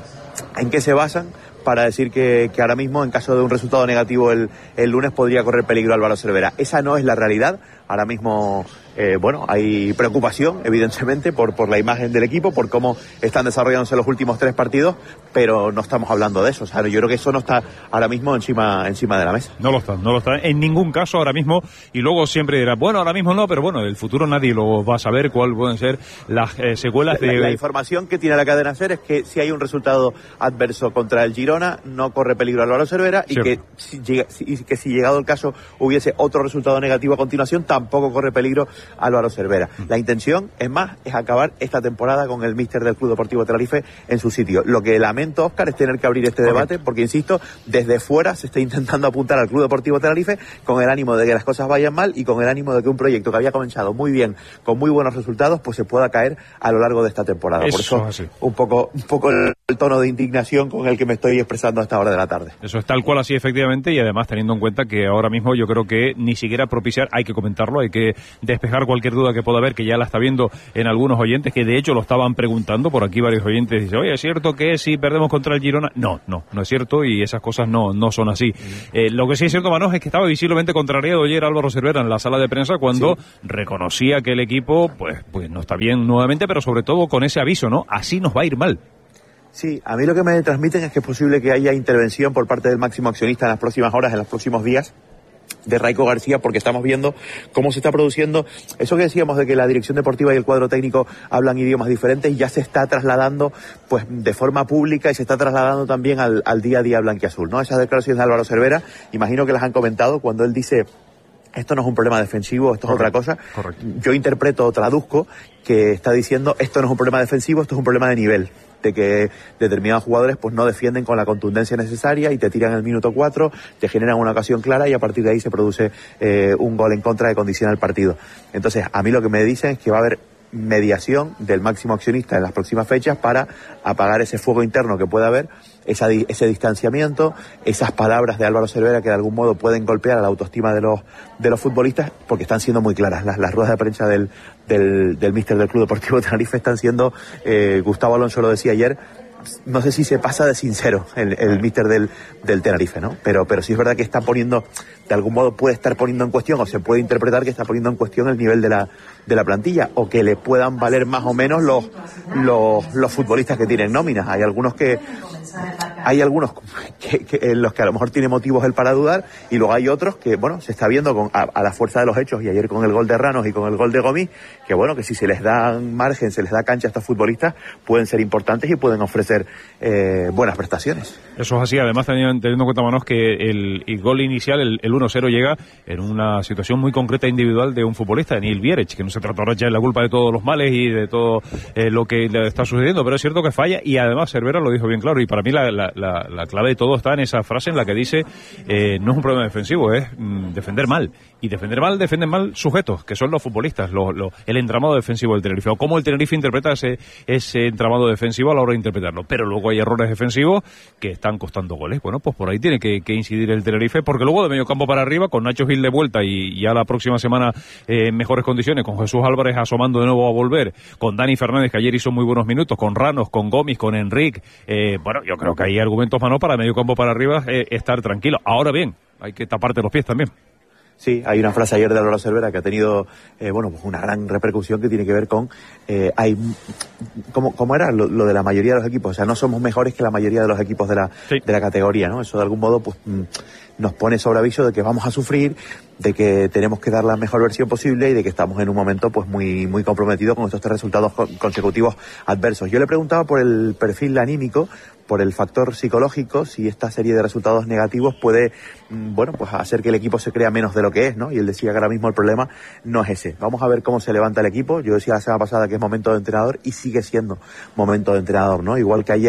en qué se basan para decir que, que ahora mismo, en caso de un resultado negativo el, el lunes, podría correr peligro Álvaro Cervera. Esa no es la realidad. Ahora mismo, eh, bueno, hay preocupación, evidentemente, por, por la imagen del equipo, por cómo están desarrollándose los últimos tres partidos, pero no estamos hablando de eso. O sea, yo creo que eso no está ahora mismo encima, encima de la mesa. No lo está, no lo está en ningún caso ahora mismo, y luego siempre dirá, bueno, ahora mismo no, pero bueno, el futuro nadie lo va a saber cuál pueden ser las eh, secuelas de... La, la información que tiene la cadena SER es que si hay un resultado adverso contra el Girona, no corre peligro Álvaro Cervera, y que si, llega, si, que si llegado el caso hubiese otro resultado negativo a continuación, tampoco corre peligro Álvaro Cervera. La intención, es más, es acabar esta temporada con el míster del Club Deportivo Tenerife en su sitio. Lo que lamento, Óscar, es tener que abrir este Correcto. debate, porque, insisto, desde fuera se está intentando apuntar al Club Deportivo Tenerife con el ánimo de que las cosas vayan mal y con el ánimo de que un proyecto que había comenzado muy bien, con muy buenos resultados, pues se pueda caer a lo largo de esta temporada. Eso, Por eso, así. un poco, un poco el, el tono de indignación con el que me estoy expresando a esta hora de la tarde. Eso es tal cual así, efectivamente, y además teniendo en cuenta que ahora mismo yo creo que ni siquiera propiciar, hay que comentarlo, hay que despejar cualquier duda que pueda haber, que ya la está viendo en algunos oyentes, que de hecho lo estaban preguntando por aquí varios oyentes, dice, oye, ¿es cierto que si perdemos contra el Girona? No, no, no es cierto, y esas cosas no, no son así. Eh, lo que sí es cierto, Manos, es que estaba visiblemente contrariado ayer Álvaro Cervera en la sala de prensa cuando sí. reconocía que el equipo, pues, pues no está bien nuevamente, pero sobre todo con ese aviso, ¿no? Así nos va a ir mal. Sí, a mí lo que me transmiten es que es posible que haya intervención por parte del máximo accionista en las próximas horas, en los próximos días, de Raico García, porque estamos viendo cómo se está produciendo eso que decíamos de que la dirección deportiva y el cuadro técnico hablan idiomas diferentes, y ya se está trasladando pues de forma pública y se está trasladando también al, al día a día blanquiazul, ¿no? Esas declaraciones de Álvaro Cervera, imagino que las han comentado cuando él dice: esto no es un problema defensivo, esto Correcto. es otra cosa. Correcto. Yo interpreto o traduzco que está diciendo, esto no es un problema defensivo, esto es un problema de nivel, de que determinados jugadores pues no defienden con la contundencia necesaria y te tiran el minuto cuatro, te generan una ocasión clara y a partir de ahí se produce eh, un gol en contra que condiciona el partido. Entonces, a mí lo que me dicen es que va a haber mediación del máximo accionista en las próximas fechas para apagar ese fuego interno que pueda haber, esa, ese distanciamiento, esas palabras de Álvaro Cervera que de algún modo pueden golpear a la autoestima de los de los futbolistas, porque están siendo muy claras. Las, las ruedas de prensa del, del, del míster del Club Deportivo Tenerife están siendo, eh, Gustavo Alonso lo decía ayer, no sé si se pasa de sincero el, el míster del, del Tenerife, ¿no? Pero, pero sí es verdad que está poniendo, de algún modo puede estar poniendo en cuestión, o se puede interpretar que está poniendo en cuestión el nivel de la, de la plantilla, o que le puedan valer más o menos los, los, los futbolistas que tienen nóminas. Hay algunos que, hay algunos que, que, en los que a lo mejor tiene motivos él para dudar, y luego hay otros que, bueno, se está viendo con, a, a la fuerza de los hechos, y ayer con el gol de Ranos y con el gol de Gomis, que bueno, que si se les da margen, se les da cancha a estos futbolistas, pueden ser importantes y pueden ofrecer Eh, buenas prestaciones. Eso es así, además teniendo, teniendo en cuenta, Manos, que el, el gol inicial, el, el uno cero, llega en una situación muy concreta individual de un futbolista, Daniel Vierech, que no se trata de echar la culpa de todos los males y de todo eh, lo que le está sucediendo, pero es cierto que falla, y además Cervera lo dijo bien claro, y para mí la, la, la, la clave de todo está en esa frase en la que dice, eh, no es un problema defensivo, es mm, defender mal, y defender mal, defienden mal sujetos, que son los futbolistas, lo, lo, el entramado defensivo del Tenerife, o cómo el Tenerife interpreta ese, ese entramado defensivo a la hora de interpretarlo, pero luego hay errores defensivos que están costando goles. Bueno, pues por ahí tiene que, que incidir el Tenerife, porque luego de medio campo para arriba, con Nacho Gil de vuelta y ya la próxima semana eh, en mejores condiciones, con Jesús Álvarez asomando de nuevo a volver, con Dani Fernández, que ayer hizo muy buenos minutos, con Ranos, con Gomis, con Enrique, eh, bueno, yo creo que hay argumentos, Mano, para medio campo para arriba eh, estar tranquilo. Ahora bien, hay que taparte los pies también. Sí, hay una frase ayer de Álvaro Cervera que ha tenido, eh, bueno, pues una gran repercusión, que tiene que ver con, eh, hay, ¿cómo, cómo era lo, lo de la mayoría de los equipos? O sea, no somos mejores que la mayoría de los equipos de la, sí. de la categoría, ¿no? Eso de algún modo, pues, mm, nos pone sobre aviso de que vamos a sufrir, de que tenemos que dar la mejor versión posible y de que estamos en un momento, pues, muy, muy comprometido con estos tres resultados consecutivos adversos. Yo le preguntaba por el perfil anímico, por el factor psicológico, si esta serie de resultados negativos puede, bueno, pues hacer que el equipo se crea menos de lo que es, ¿no? Y él decía que ahora mismo el problema no es ese. Vamos a ver cómo se levanta el equipo. Yo decía la semana pasada que es momento de entrenador y sigue siendo momento de entrenador, ¿no? Igual que ayer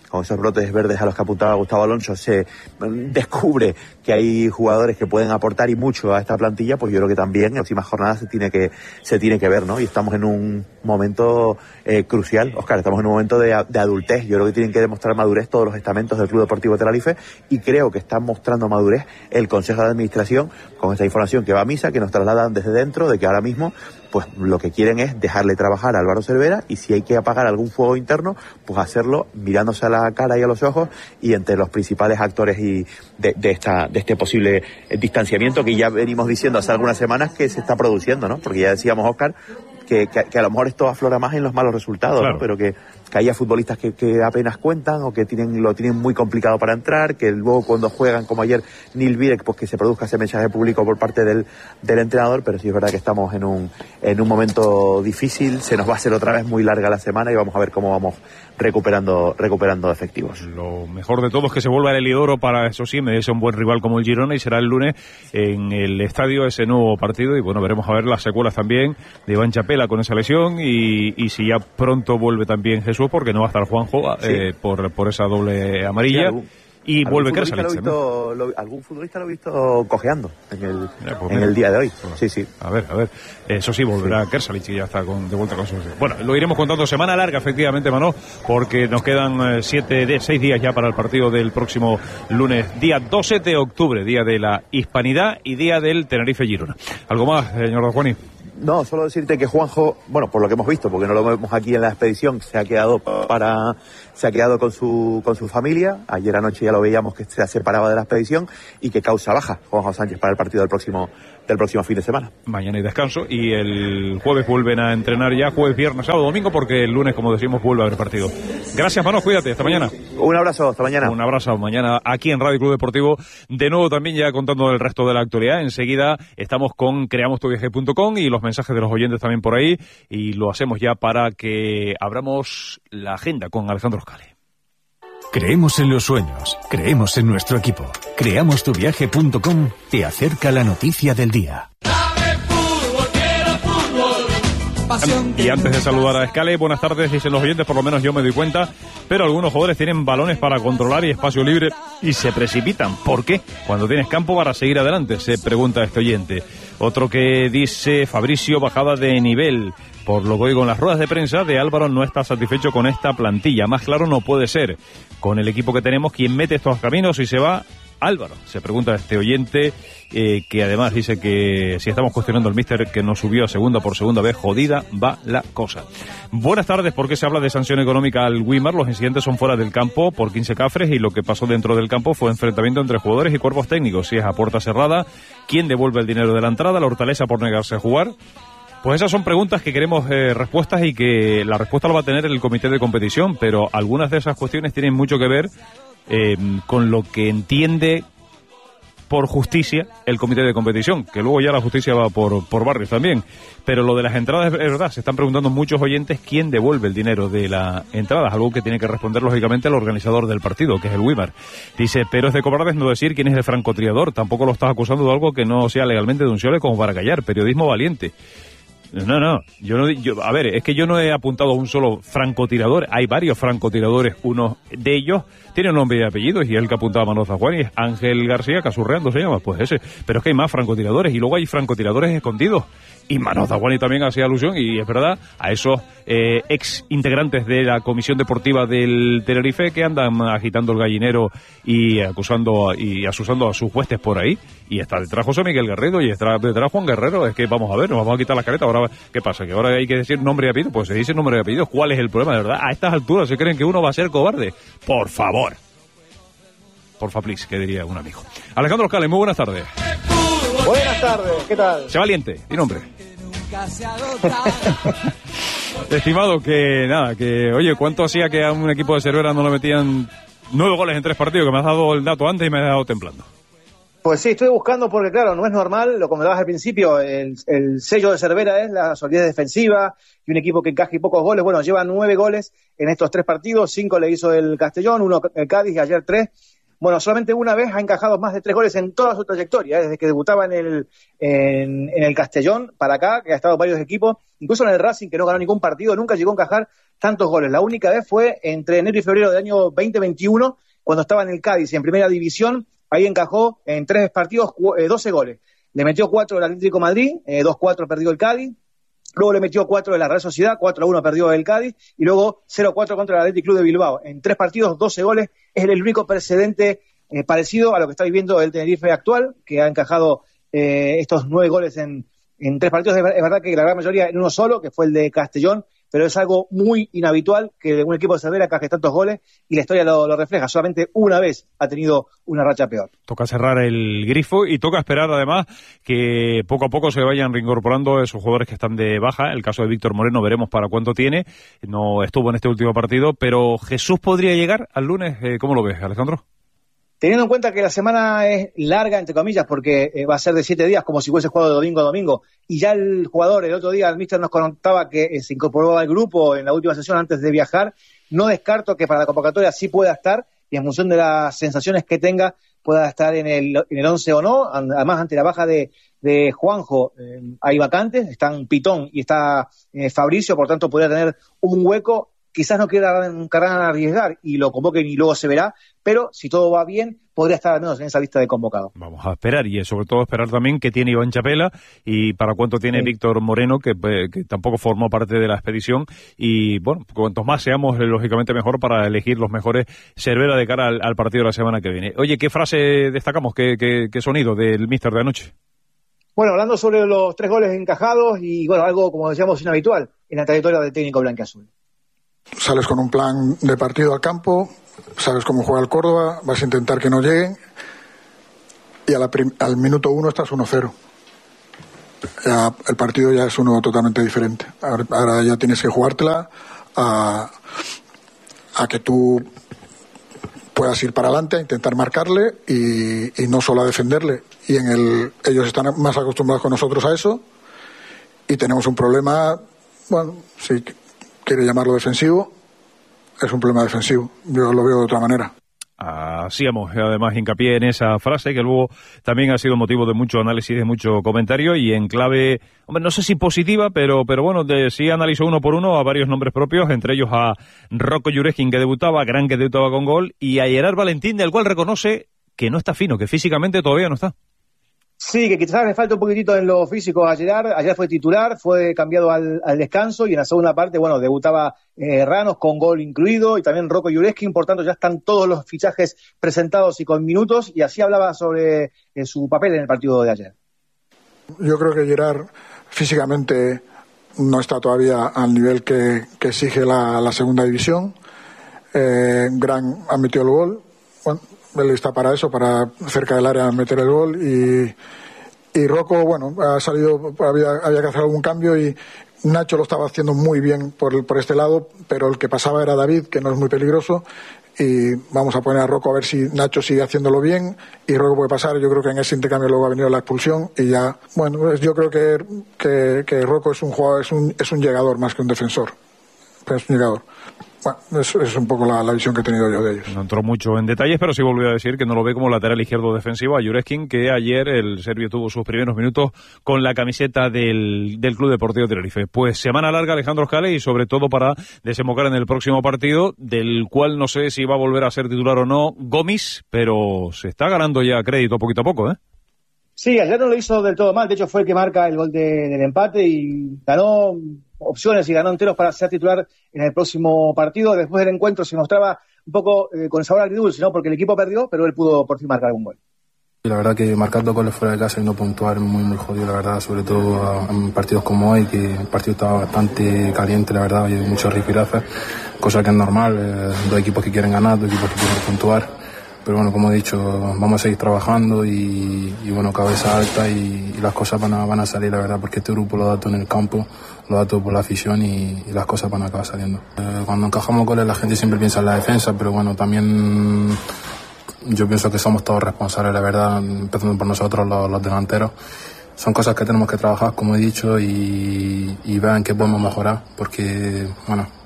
con esos brotes verdes a los que apuntaba Gustavo Alonso, se descubre que hay jugadores que pueden aportar y mucho a esta plantilla, pues yo creo que también en las próximas jornadas se tiene que se tiene que ver, ¿no? Y estamos en un momento eh, crucial, Óscar, estamos en un momento de, de adultez. Yo creo que tienen que demostrar madurez todos los estamentos del Club Deportivo Tenerife, y creo que están mostrando madurez el Consejo de Administración con esta información que va a misa, que nos trasladan desde dentro, de que ahora mismo pues lo que quieren es dejarle trabajar a Álvaro Cervera, y si hay que apagar algún fuego interno, pues hacerlo mirándose a la cara y a los ojos, y entre los principales actores y de, de esta de este posible distanciamiento que ya venimos diciendo hace algunas semanas que se está produciendo, ¿no? Porque ya decíamos, Óscar, que, que, que a lo mejor esto aflora más en los malos resultados, claro, ¿no? Pero que, que haya futbolistas que, que apenas cuentan o que tienen lo tienen muy complicado para entrar, que luego cuando juegan, como ayer Nil Virek, pues que se produzca ese mensaje público por parte del, del entrenador. Pero sí es verdad que estamos en un en un momento difícil, se nos va a hacer otra vez muy larga la semana y vamos a ver cómo vamos recuperando recuperando efectivos. Lo mejor de todo es que se vuelva el Heliodoro para, eso sí, me dice un buen rival como el Girona, y será el lunes en el estadio ese nuevo partido, y bueno, veremos a ver las secuelas también de Iván Chapela con esa lesión, y, y si ya pronto vuelve también Jesús, porque no va a estar Juanjo sí. eh, por, por esa doble amarilla. Sí, y vuelve Kersalic. ¿No? Algún futbolista lo he visto cojeando en el, ya, pues en el día de hoy. Bueno, sí, sí. A ver, a ver. Eso sí, volverá sí. Kersalic, y ya está con, de vuelta con su... Bueno, lo iremos contando. Semana larga, efectivamente, Manolo, porque nos quedan siete, de, seis días ya para el partido del próximo lunes, día doce de octubre, día de la Hispanidad y día del Tenerife-Girona. ¿Algo más, señor Don Juani? No, solo decirte que Juanjo, bueno, por lo que hemos visto, porque no lo vemos aquí en la expedición, se ha quedado para, se ha quedado con su, con su familia. Ayer anoche ya lo veíamos que se separaba de la expedición, y que causa baja Juanjo Sánchez para el partido del próximo, del próximo fin de semana. Mañana hay descanso, y el jueves vuelven a entrenar ya, jueves, viernes, sábado, domingo, porque el lunes, como decimos, vuelve a haber partido. Gracias, Manos, cuídate, hasta mañana. Un abrazo, hasta mañana. Un abrazo, mañana aquí en Radio Club Deportivo, de nuevo también ya contando el resto de la actualidad. Enseguida estamos con creamos tu viaje punto com y los mensajes de los oyentes también por ahí, y lo hacemos ya para que abramos la agenda con Alejandro Scale. Creemos en los sueños, creemos en nuestro equipo. creamos tu viaje punto com te acerca la noticia del día. Y antes de saludar a Scale, buenas tardes, dicen los oyentes, por lo menos yo me doy cuenta, pero algunos jugadores tienen balones para controlar y espacio libre y se precipitan. ¿Por qué? Cuando tienes campo para seguir adelante, se pregunta este oyente. Otro que dice, Fabricio, bajada de nivel. Por lo que oigo en las ruedas de prensa de Álvaro, no está satisfecho con esta plantilla. Más claro no puede ser. Con el equipo que tenemos, ¿quién mete estos caminos y se va? Álvaro, se pregunta este oyente, eh, que además dice que si estamos cuestionando al míster que nos subió a segunda por segunda vez, jodida va la cosa. Buenas tardes. ¿Por qué se habla de sanción económica al Wimar? Los incidentes son fuera del campo por quince cafres, y lo que pasó dentro del campo fue enfrentamiento entre jugadores y cuerpos técnicos. Si es a puerta cerrada, ¿quién devuelve el dinero de la entrada? ¿La Hortaleza por negarse a jugar? Pues esas son preguntas que queremos eh, respuestas, y que la respuesta la va a tener el comité de competición, pero algunas de esas cuestiones tienen mucho que ver eh, con lo que entiende por justicia el comité de competición, que luego ya la justicia va por, por barrios también. Pero lo de las entradas es verdad, se están preguntando muchos oyentes quién devuelve el dinero de la entrada, algo que tiene que responder lógicamente el organizador del partido, que es el Wimar. Dice, pero es de cobardes no decir quién es el francotirador, tampoco lo estás acusando de algo que no sea legalmente denunciable como para callar, periodismo valiente. No, no, yo no, yo, a ver, es que yo no he apuntado a un solo francotirador, hay varios francotiradores, uno de ellos tiene nombre y apellido, y el que apuntaba Manuel Zajuán y es Ángel García Casurreando se llama, pues ese, pero es que hay más francotiradores, y luego hay francotiradores escondidos, y Manuel Zajuán también hacía alusión, y es verdad, a esos eh, ex integrantes de la comisión deportiva del Tenerife que andan agitando el gallinero y acusando y asusando a sus huestes por ahí, y está detrás José Miguel Guerrero y está detrás Juan Guerrero. Es que vamos a ver, nos vamos a quitar las caretas. Ahora, ¿qué pasa? ¿Que ahora hay que decir nombre y apellido? Pues se dice nombre y apellido. ¿Cuál es el problema, de verdad? A estas alturas se creen que uno va a ser cobarde. Por favor. Porfa, please, que diría un amigo. Alejandro Scale, muy buenas tardes. Buenas tardes, ¿qué tal? Sé valiente, di nombre. Estimado, que nada, que oye, ¿cuánto hacía que a un equipo de Cervera no le metían nueve goles en tres partidos? Que me has dado el dato antes y me has dejado temblando. Pues sí, estoy buscando porque, claro, no es normal, lo comentabas al principio, el, el sello de Cervera es la solidez defensiva y un equipo que encaje pocos goles. Bueno, lleva nueve goles en estos tres partidos, cinco le hizo el Castellón, uno el Cádiz y ayer tres. Bueno, solamente una vez ha encajado más de tres goles en toda su trayectoria, ¿eh? Desde que debutaba en el, en, en el Castellón para acá, que ha estado en varios equipos, incluso en el Racing, que no ganó ningún partido, nunca llegó a encajar tantos goles. La única vez fue entre enero y febrero del año veinte veintiuno, cuando estaba en el Cádiz, en primera división. Ahí encajó en tres partidos eh, doce goles. Le metió cuatro el Atlético Madrid, eh, dos cuatro perdió el Cádiz. Luego le metió cuatro de la Real Sociedad, cuatro a uno perdió el Cádiz, y luego cero cuatro contra el Athletic Club de Bilbao. En tres partidos, doce goles, es el único precedente eh, parecido a lo que está viviendo el Tenerife actual, que ha encajado eh, estos nueve goles en, en tres partidos. Es, es verdad que la gran mayoría en uno solo, que fue el de Castellón, pero es algo muy inhabitual que un equipo de Cervera encaje tantos goles, y la historia lo, lo refleja. Solamente una vez ha tenido una racha peor. Toca cerrar el grifo y toca esperar además que poco a poco se vayan reincorporando esos jugadores que están de baja. El caso de Víctor Moreno veremos para cuánto tiene, no estuvo en este último partido, pero Jesús podría llegar al lunes. ¿Cómo lo ves, Alejandro? Teniendo en cuenta que la semana es larga, entre comillas, porque eh, va a ser de siete días, como si fuese jugado de domingo a domingo, y ya el jugador, el otro día, el míster nos contaba que eh, se incorporó al grupo en la última sesión antes de viajar, no descarto que para la convocatoria sí pueda estar, y en función de las sensaciones que tenga, pueda estar en el, en el once o no. Además, ante la baja de, de Juanjo, eh, hay vacantes, están Pitón y está eh, Fabricio, por tanto podría tener un hueco. Quizás no quieran arriesgar y lo convoquen y luego se verá, pero si todo va bien, podría estar al menos en esa lista de convocados. Vamos a esperar, y sobre todo esperar también que tiene Iván Chapela y para cuánto tiene sí. Víctor Moreno, que, que tampoco formó parte de la expedición. Y bueno, cuantos más seamos, lógicamente mejor para elegir los mejores Cervera de cara al, al partido de la semana que viene. Oye, ¿qué frase destacamos, qué, qué, qué sonido del míster de anoche? Bueno, hablando sobre los tres goles encajados y bueno, algo como decíamos inhabitual en la trayectoria del técnico blanquiazul. Sales con un plan de partido al campo, sabes cómo juega el Córdoba, vas a intentar que no lleguen, y a la prim- al minuto uno estás uno cero. Ya, el partido ya es uno totalmente diferente. Ahora, ahora ya tienes que jugártela a, a que tú puedas ir para adelante, a intentar marcarle y, y no solo a defenderle. Y en el ellos están más acostumbrados con nosotros a eso, y tenemos un problema, bueno, sí, quiere llamarlo defensivo, es un problema defensivo. Yo lo veo de otra manera. Hacíamos además hincapié en esa frase que luego también ha sido motivo de mucho análisis, de mucho comentario, y en clave, hombre, no sé si positiva, pero pero bueno, de, sí analizó uno por uno a varios nombres propios, entre ellos a Rocco Jurejkin, que debutaba, Gran, que debutaba con gol, y a Gerard Valentín, del cual reconoce que no está fino, que físicamente todavía no está. Sí, que quizás le falta un poquitito en lo físico a Gerard. Ayer fue titular, fue cambiado al, al descanso, y en la segunda parte, bueno, debutaba eh, Ranos con gol incluido, y también Rocco Jurejkin. Por tanto, ya están todos los fichajes presentados y con minutos, y así hablaba sobre eh, su papel en el partido de ayer. Yo creo que Gerard físicamente no está todavía al nivel que, que exige la, la segunda división. Eh, Gran ha metido el gol. Bueno, él está para eso, para cerca del área meter el gol, y, y Rocco, bueno, ha salido, había, había que hacer algún cambio, y Nacho lo estaba haciendo muy bien por, por este lado, pero el que pasaba era David, que no es muy peligroso, y vamos a poner a Rocco a ver si Nacho sigue haciéndolo bien, y Rocco puede pasar. Yo creo que en ese intercambio luego ha venido la expulsión, y ya, bueno, pues yo creo que, que, que Rocco es un jugador, es un, es un llegador más que un defensor, es un llegador. Bueno, es, es un poco la, la visión que he tenido yo de ellos. No entró mucho en detalles, pero sí volvió a decir que no lo ve como lateral izquierdo defensivo a Jurejkin, que ayer el serbio tuvo sus primeros minutos con la camiseta del, del Club Deportivo Tenerife. Pues semana larga, Alejandro Scale, y sobre todo para desembocar en el próximo partido, del cual no sé si va a volver a ser titular o no Gomis, pero se está ganando ya crédito poquito a poco, ¿eh? Sí, ayer no lo hizo del todo mal. De hecho, fue el que marca el gol de, del empate y ganó opciones y ganó enteros para ser titular en el próximo partido. Después del encuentro se mostraba un poco eh, con sabor agridulce, ¿no? Porque el equipo perdió, pero él pudo por fin marcar algún gol. La verdad que marcar dos goles fuera de casa y no puntuar es muy muy jodido, la verdad, sobre todo en partidos como hoy, que el partido estaba bastante caliente, la verdad, hay muchos rifirafes, cosa que es normal, eh, dos equipos que quieren ganar, dos equipos que quieren puntuar. Pero bueno, como he dicho, vamos a seguir trabajando y, y bueno, cabeza alta, y, y las cosas van a, van a salir, la verdad, porque este grupo lo da todo en el campo, lo da todo por la afición, y, y las cosas van a acabar saliendo. Eh, cuando encajamos goles la gente siempre piensa en la defensa, pero bueno, también yo pienso que somos todos responsables, la verdad, empezando por nosotros los, los delanteros. Son cosas que tenemos que trabajar, como he dicho, y, y ver en qué podemos mejorar, porque bueno,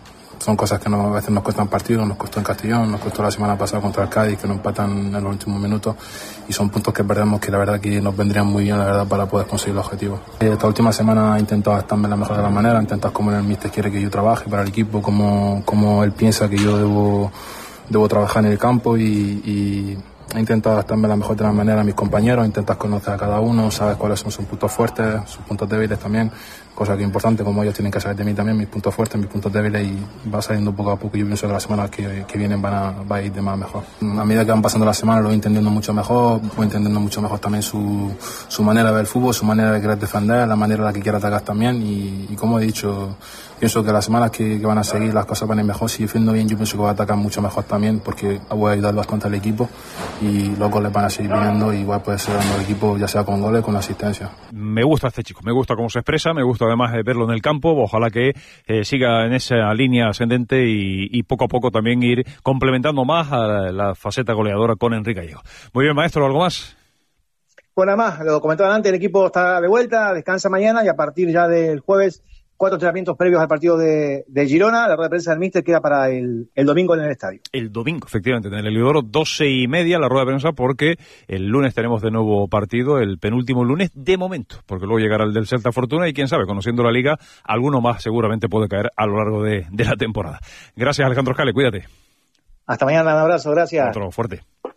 son cosas que no, a veces nos cuestan partidos, nos costó en Castellón, nos costó la semana pasada contra el Cádiz, que nos empatan en los últimos minutos, y son puntos que perdemos que la verdad que nos vendrían muy bien, la verdad, para poder conseguir el objetivo. Esta última semana he intentado estarme de la mejor de la manera, he intentado como el míster quiere que yo trabaje para el equipo, como, como él piensa que yo debo, debo trabajar en el campo, y, y he intentado estarme de la mejor de la manera a mis compañeros, intentar conocer a cada uno, sabes cuáles son sus puntos fuertes, sus puntos débiles también, cosa que es importante, como ellos tienen que saber de mí también, mis puntos fuertes, mis puntos débiles, y va saliendo poco a poco. Yo pienso que las semanas que, que vienen van a, va a ir de más a mejor. A medida que van pasando las semanas lo voy entendiendo mucho mejor, voy entendiendo mucho mejor también su, su manera de ver el fútbol, su manera de querer defender, la manera en la que quiere atacar también, y, y como he dicho, pienso que las semanas que, que van a seguir las cosas van a ir mejor. Si defiendo bien, yo pienso que voy a atacar mucho mejor también, porque voy a ayudar bastante al equipo, y los goles van a seguir viniendo, y igual puede ser dando el equipo, ya sea con goles o con asistencia. Me gusta este chico, me gusta cómo se expresa, me gusta además de verlo en el campo, ojalá que eh, siga en esa línea ascendente, y, y poco a poco también ir complementando más a la, la faceta goleadora con Enrique Gallego. Muy bien, maestro, ¿algo más? Bueno, nada más, lo comentaban antes, el equipo está de vuelta, descansa mañana, y a partir ya del jueves, cuatro entrenamientos previos al partido de, de Girona. La rueda de prensa del míster queda para el, el domingo en el estadio. El domingo, efectivamente, en el Heliodoro, doce y media la rueda de prensa, porque el lunes tenemos de nuevo partido, el penúltimo lunes de momento, porque luego llegará el del Celta Fortuna, y quién sabe, conociendo la Liga, alguno más seguramente puede caer a lo largo de, de la temporada. Gracias, Alejandro Scale, cuídate. Hasta mañana, un abrazo, gracias. Otro fuerte.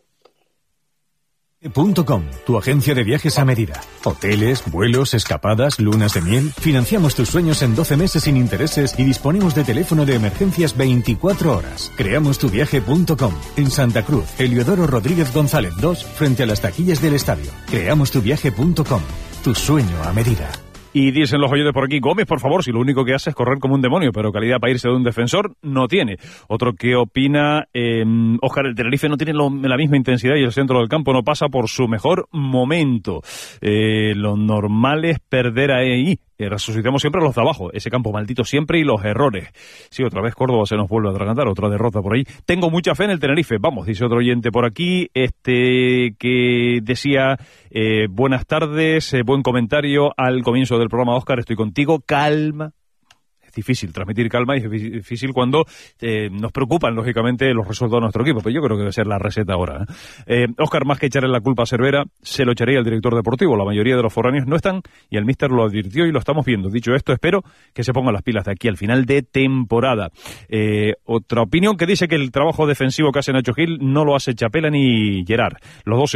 Punto com, tu agencia de viajes a medida. Hoteles, vuelos, escapadas, lunas de miel. Financiamos tus sueños en doce meses sin intereses y disponemos de teléfono de emergencias veinticuatro horas. Creamos tu viaje punto com. En Santa Cruz, Heliodoro Rodríguez González dos, frente a las taquillas del estadio. Creamos tu viaje punto com, tu sueño a medida. Y dicen los oyentes por aquí, Gómez, por favor, si lo único que hace es correr como un demonio, pero calidad para irse de un defensor no tiene. Otro que opina, eh, Óscar, el Tenerife no tiene lo, la misma intensidad y el centro del campo no pasa por su mejor momento. Eh, lo normal es perder ahí. Eh, resucitamos siempre los de abajo, ese campo maldito siempre, y los errores. Sí, otra vez Córdoba se nos vuelve a atragantar, otra derrota por ahí. Tengo mucha fe en el Tenerife, vamos, dice otro oyente por aquí, este que decía, eh, buenas tardes, eh, buen comentario al comienzo del programa, Óscar, estoy contigo, calma. Difícil transmitir calma, y es difícil cuando eh, nos preocupan, lógicamente, los resultados de nuestro equipo, pero yo creo que debe ser la receta ahora. ¿eh? Eh, Óscar, más que echarle la culpa a Cervera, se lo echaría al director deportivo. La mayoría de los foráneos no están, y el míster lo advirtió y lo estamos viendo. Dicho esto, espero que se pongan las pilas de aquí al final de temporada. Eh, otra opinión que dice que el trabajo defensivo que hace Nacho Gil no lo hace Chapela ni Gerard. Los dos